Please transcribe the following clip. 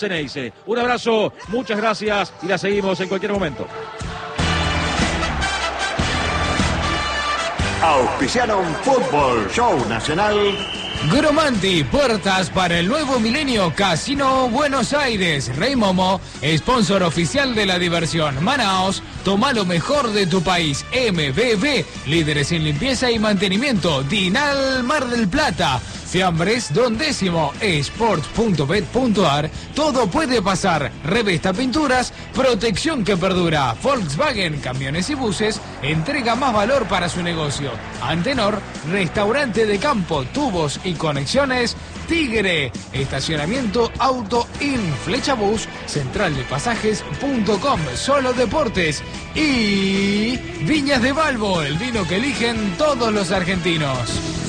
Ceneice. Un abrazo, muchas gracias y la seguimos en cualquier momento. Auspiciaron Fútbol Show Nacional. Gromanti, puertas para el nuevo milenio, Casino Buenos Aires. Rey Momo, sponsor oficial de la diversión. Manaos, toma lo mejor de tu país. MBB, líderes en limpieza y mantenimiento. Dinal Mar del Plata. Fiambres, Don Décimo, Sports.bet.ar, todo puede pasar. Revesta Pinturas, protección que perdura. Volkswagen, camiones y buses, entrega más valor para su negocio. Antenor, restaurante de campo, tubos y conexiones. Tigre, estacionamiento Auto In, Flechabús, centraldepasajes.com, Solo Deportes y Viñas de Balbo, el vino que eligen todos los argentinos.